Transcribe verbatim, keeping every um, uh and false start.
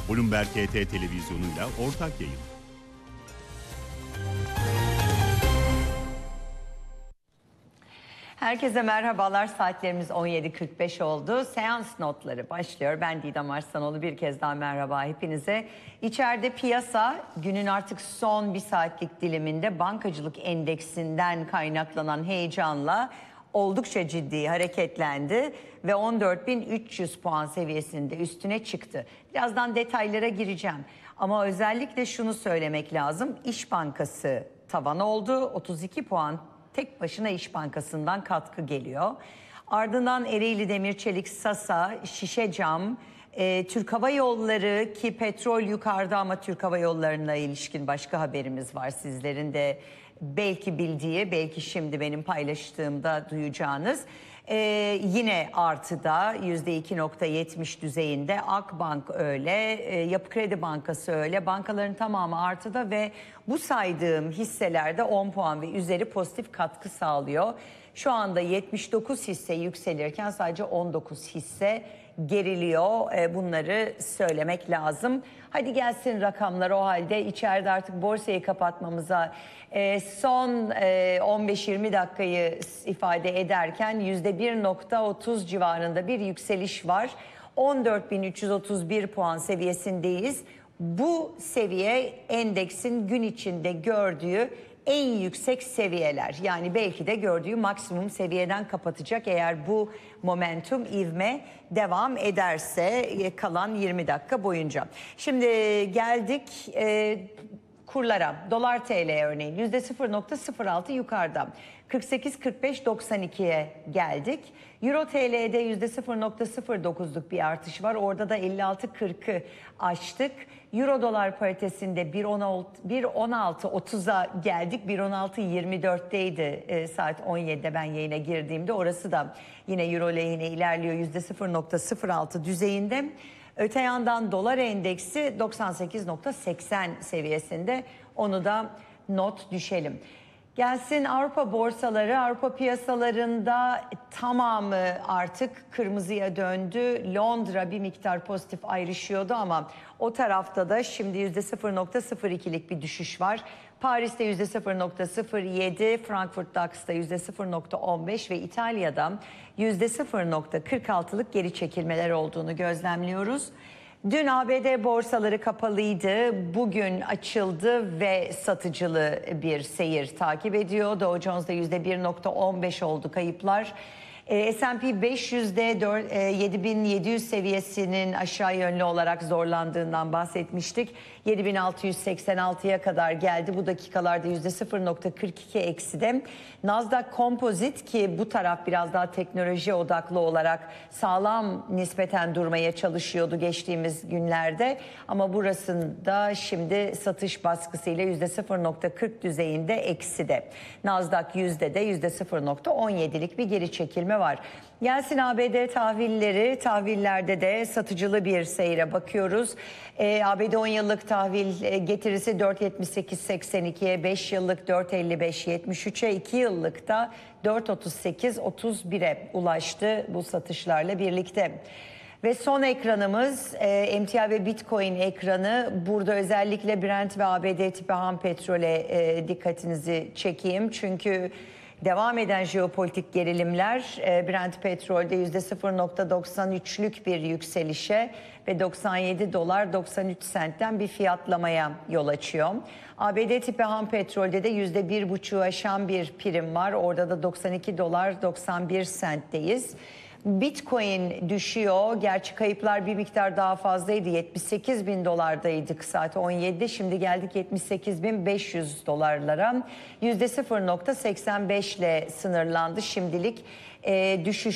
Bloomberg H T televizyonuyla ortak yayın. Herkese merhabalar. Saatlerimiz on yedi kırk beş oldu. Seans notları başlıyor. Ben Didem Arslanoğlu, bir kez daha merhaba hepinize. İçeride piyasa günün artık son bir saatlik diliminde bankacılık endeksinden kaynaklanan heyecanla oldukça ciddi hareketlendi ve on dört bin üç yüz puan seviyesinde üstüne çıktı. Birazdan detaylara gireceğim ama özellikle şunu söylemek lazım. İş Bankası tavan oldu. otuz iki puan tek başına İş Bankası'ndan katkı geliyor. Ardından Ereğli Demir Çelik, Sasa, Şişecam, e, Türk Hava Yolları, ki petrol yukarıda ama Türk Hava Yolları'na ilişkin başka haberimiz var. Sizlerin de belki bildiği, belki şimdi benim paylaştığımda duyacağınız. Ee, yine artıda yüzde iki nokta yetmiş düzeyinde. Akbank öyle, e, Yapı Kredi Bankası öyle. Bankaların tamamı artıda ve bu saydığım hisselerde on puan ve üzeri pozitif katkı sağlıyor. Şu anda yetmiş dokuz hisse yükselirken sadece on dokuz hisse geriliyor. E, bunları söylemek lazım. Hadi gelsin rakamlar o halde. İçeride artık borsayı kapatmamıza e, son e, on beş yirmi dakikayı ifade ederken yüzde bir nokta otuz civarında bir yükseliş var. on dört bin üç yüz otuz bir puan seviyesindeyiz. Bu seviye endeksin gün içinde gördüğü en yüksek seviyeler, yani belki de gördüğü maksimum seviyeden kapatacak eğer bu momentum, ivme devam ederse kalan yirmi dakika boyunca. Şimdi geldik e, kurlara. Dolar T L örneğin yüzde sıfır nokta sıfır altı yukarıda, kırk sekiz kırk beş doksan ikiye geldik. Euro T L'de yüzde sıfır nokta sıfır dokuzluk bir artış var. Orada da elli altı kırkı aştık. Euro dolar paritesinde bir on altı otuza geldik. bir on altı yirmi dörtteydi e, saat on yedide ben yayına girdiğimde. Orası da yine euro lehine ilerliyor, yüzde sıfır nokta sıfır altı düzeyinde. Öte yandan dolar endeksi doksan sekiz nokta seksen seviyesinde, onu da not düşelim. Gelsin Avrupa borsaları. Avrupa piyasalarında tamamı artık kırmızıya döndü. Londra bir miktar pozitif ayrışıyordu ama o tarafta da şimdi yüzde sıfır nokta sıfır ikilik bir düşüş var. Paris'te yüzde sıfır nokta sıfır yedi, Frankfurt DAX'ta yüzde sıfır nokta on beş ve İtalya'da yüzde sıfır nokta kırk altılık geri çekilmeler olduğunu gözlemliyoruz. Dün A B D borsaları kapalıydı. Bugün açıldı ve satıcılı bir seyir takip ediyor. Dow Jones'da yüzde bir nokta on beş oldu kayıplar. S and P beş yüzde yedi bin yedi yüz seviyesinin aşağı yönlü olarak zorlandığından bahsetmiştik. yedi bin altı yüz seksen altıya kadar geldi. Bu dakikalarda yüzde sıfır nokta kırk iki ekside. Nasdaq Composite, ki bu taraf biraz daha teknoloji odaklı olarak sağlam nispeten durmaya çalışıyordu geçtiğimiz günlerde. Ama burasında şimdi satış baskısıyla yüzde sıfır nokta kırk düzeyinde ekside. Nasdaq yüzde de yüzde sıfır nokta on yedilik bir geri çekilme var. Gelsin A B D tahvilleri. Tahvillerde de satıcılı bir seyre bakıyoruz. E, A B D on yıllık tahvil e, getirisi dört yetmiş sekiz seksen ikiye, beş yıllık dört elli beş yetmiş üçe, iki yıllık da dört otuz sekiz otuz bire ulaştı bu satışlarla birlikte. Ve son ekranımız e, emtia ve Bitcoin ekranı. Burada özellikle Brent ve A B D tipi ham petrole e, dikkatinizi çekeyim. Çünkü devam eden jeopolitik gerilimler Brent petrolde yüzde sıfır nokta doksan üçlük bir yükselişe ve doksan yedi dolar doksan üç sentten bir fiyatlamaya yol açıyor. A B D tipi ham petrolde de yüzde bir buçuğu aşan bir prim var. Orada da doksan iki dolar doksan bir sentteyiz. Bitcoin düşüyor. Gerçi kayıplar bir miktar daha fazlaydı. yetmiş sekiz bin dolardaydık saat on yedide. Şimdi geldik yetmiş sekiz bin beş yüz dolarlara. yüzde sıfır nokta seksen beş ile sınırlandı şimdilik e, düşüş.